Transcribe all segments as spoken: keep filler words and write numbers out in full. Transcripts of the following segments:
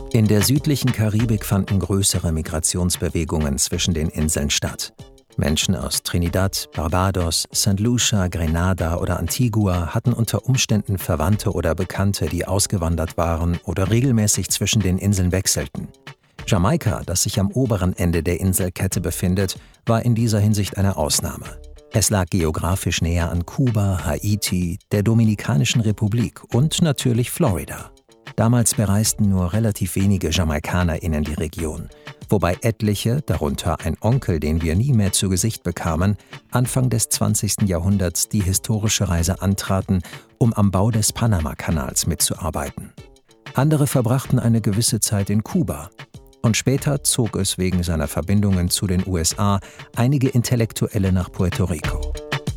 In der südlichen Karibik fanden größere Migrationsbewegungen zwischen den Inseln statt. Menschen aus Trinidad, Barbados, Sankt Lucia, Grenada oder Antigua hatten unter Umständen Verwandte oder Bekannte, die ausgewandert waren oder regelmäßig zwischen den Inseln wechselten. Jamaika, das sich am oberen Ende der Inselkette befindet, war in dieser Hinsicht eine Ausnahme. Es lag geografisch näher an Kuba, Haiti, der Dominikanischen Republik und natürlich Florida. Damals bereisten nur relativ wenige JamaikanerInnen die Region, wobei etliche, darunter ein Onkel, den wir nie mehr zu Gesicht bekamen, Anfang des zwanzigsten Jahrhunderts die historische Reise antraten, um am Bau des Panamakanals mitzuarbeiten. Andere verbrachten eine gewisse Zeit in Kuba. Und später zog es wegen seiner Verbindungen zu den U S A einige Intellektuelle nach Puerto Rico.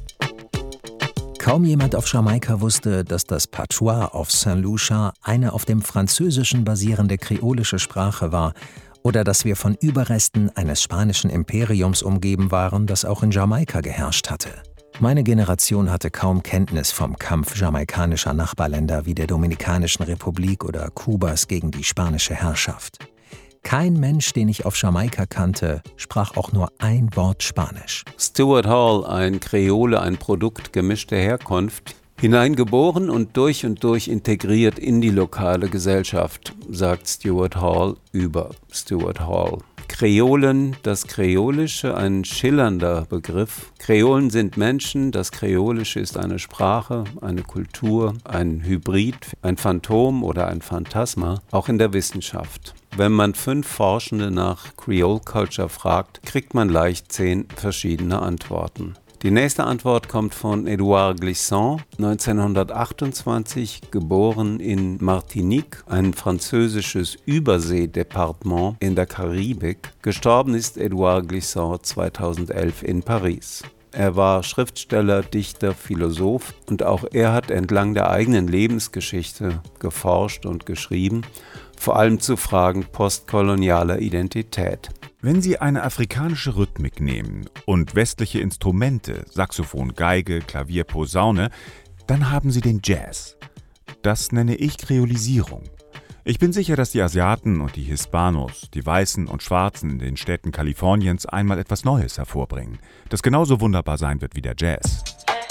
Kaum jemand auf Jamaika wusste, dass das Patois auf Saint Lucia eine auf dem Französischen basierende kreolische Sprache war oder dass wir von Überresten eines spanischen Imperiums umgeben waren, das auch in Jamaika geherrscht hatte. Meine Generation hatte kaum Kenntnis vom Kampf jamaikanischer Nachbarländer wie der Dominikanischen Republik oder Kubas gegen die spanische Herrschaft. Kein Mensch, den ich auf Jamaika kannte, sprach auch nur ein Wort Spanisch. Stuart Hall, ein Kreole, ein Produkt gemischter Herkunft, hineingeboren und durch und durch integriert in die lokale Gesellschaft, sagt Stuart Hall über Stuart Hall. Kreolen, das Kreolische, ein schillernder Begriff. Kreolen sind Menschen, das Kreolische ist eine Sprache, eine Kultur, ein Hybrid, ein Phantom oder ein Phantasma, auch in der Wissenschaft. Wenn man fünf Forschende nach Creole Culture fragt, kriegt man leicht zehn verschiedene Antworten. Die nächste Antwort kommt von Edouard Glissant, neunzehnhundertachtundzwanzig, geboren in Martinique, ein französisches Überseedepartement in der Karibik. Gestorben ist Edouard Glissant zweitausendelf in Paris. Er war Schriftsteller, Dichter, Philosoph und auch er hat entlang der eigenen Lebensgeschichte geforscht und geschrieben, vor allem zu Fragen postkolonialer Identität. Wenn Sie eine afrikanische Rhythmik nehmen und westliche Instrumente, Saxophon, Geige, Klavier, Posaune, dann haben Sie den Jazz. Das nenne ich Kreolisierung. Ich bin sicher, dass die Asiaten und die Hispanos, die Weißen und Schwarzen in den Städten Kaliforniens einmal etwas Neues hervorbringen, das genauso wunderbar sein wird wie der Jazz.